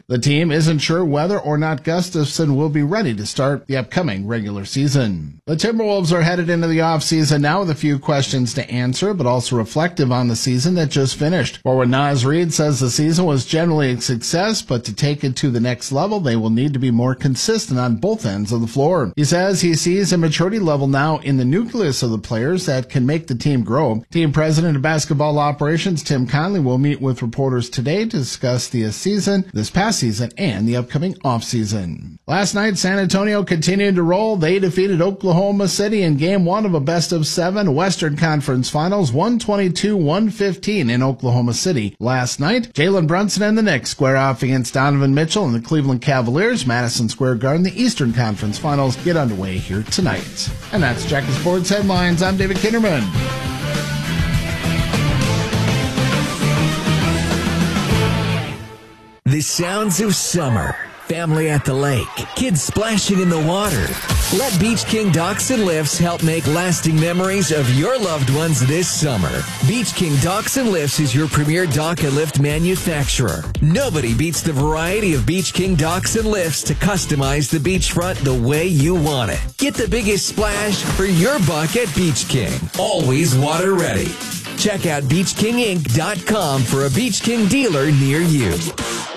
The team isn't sure whether or not Gustafson will be ready to start the upcoming regular season. The Timberwolves are headed into the offseason now with a few questions to answer, but also reflective on the season that just finished. Forward Naz Reid says the season was generally a success, but to take it to the next level, they will need to be more consistent on both ends of the floor. He says he sees a maturity level now in the nucleus of the players that can make the team grow. Team president of basketball operations Tim Conley will meet with reporters today to discuss the season, this past season, and the upcoming offseason. Last night, San Antonio continued to roll. They defeated Oklahoma City in Game 1 of a best-of-7 Western Conference Finals, 122-115 in Oklahoma City. Last night, Jalen Brunson and the Knicks square off against Donovan Mitchell and the Cleveland Cavaliers. Madison Square Garden, the Eastern Conference Finals get underway here tonight. And that's Jack of Sports Headlines. I'm David Kinderman. The sounds of summer. Family at the lake. Kids splashing in the water. Let Beach King Docks and Lifts help make lasting memories of your loved ones this summer. Beach King Docks and Lifts is your premier dock and lift manufacturer. Nobody beats the variety of Beach King Docks and Lifts to customize the beachfront the way you want it. Get the biggest splash for your buck at Beach King. Always water ready. Check out BeachKingInc.com for a Beach King dealer near you.